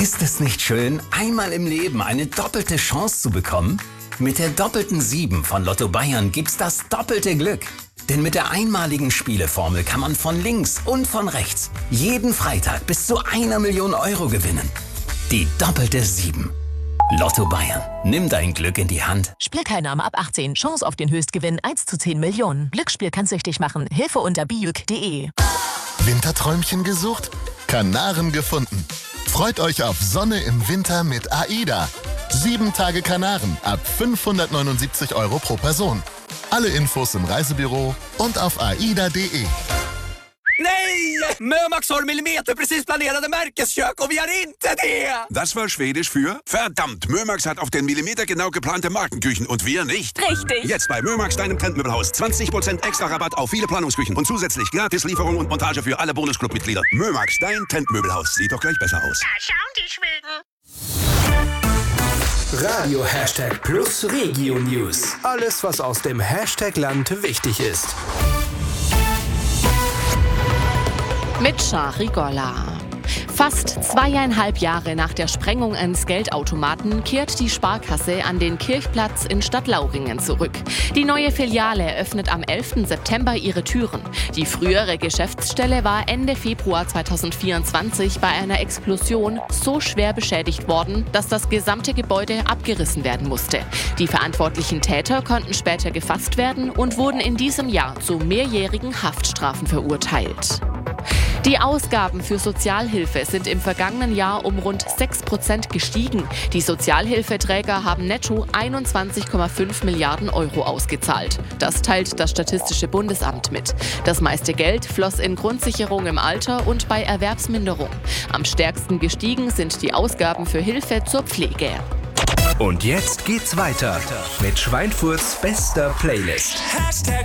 Ist es nicht schön, einmal im Leben eine doppelte Chance zu bekommen? Mit der doppelten 7 von Lotto Bayern gibt's das doppelte Glück. Denn mit der einmaligen Spieleformel kann man von links und von rechts jeden Freitag bis zu 1 Million Euro gewinnen. Die doppelte 7. Lotto Bayern. Nimm dein Glück in die Hand. Spielteilnahme ab 18. Chance auf den Höchstgewinn 1 zu 10 Millionen. Glücksspiel kann süchtig machen. Hilfe unter bijuk.de. Winterträumchen gesucht? Kanaren gefunden. Freut euch auf Sonne im Winter mit AIDA. 7 Tage Kanaren ab 579 Euro pro Person. Alle Infos im Reisebüro und auf aida.de. Nej! Mömax har millimeterprecis planerade märkeskök och vi har inte det! Das war Schwedisch für verdammt. Mömax hat auf den Millimeter genau geplante Markenküchen und wir nicht. Richtig. Jetzt bei Mömax, deinem Trendmöbelhaus. 20% extra Rabatt auf viele Planungsküchen und zusätzlich Gratislieferung und Montage für alle Bonusclub-Mitglieder. Mömax, dein Trendmöbelhaus. Sieht doch gleich besser aus. Da schauen die Schweden. Radio #Plus Regio News. Alles, was aus dem Hashtag-Land wichtig ist. Mit Shari Golla. Fast 2,5 Jahre nach der Sprengung eines Geldautomaten kehrt die Sparkasse an den Kirchplatz in Stadtlauringen zurück. Die neue Filiale öffnet am 11. September ihre Türen. Die frühere Geschäftsstelle war Ende Februar 2024 bei einer Explosion so schwer beschädigt worden, dass das gesamte Gebäude abgerissen werden musste. Die verantwortlichen Täter konnten später gefasst werden und wurden in diesem Jahr zu mehrjährigen Haftstrafen verurteilt. Die Ausgaben für Sozialhilfe sind im vergangenen Jahr um rund 6% gestiegen. Die Sozialhilfeträger haben netto 21,5 Milliarden Euro ausgezahlt. Das teilt das Statistische Bundesamt mit. Das meiste Geld floss in Grundsicherung im Alter und bei Erwerbsminderung. Am stärksten gestiegen sind die Ausgaben für Hilfe zur Pflege. Und jetzt geht's weiter mit Schweinfurts bester Playlist.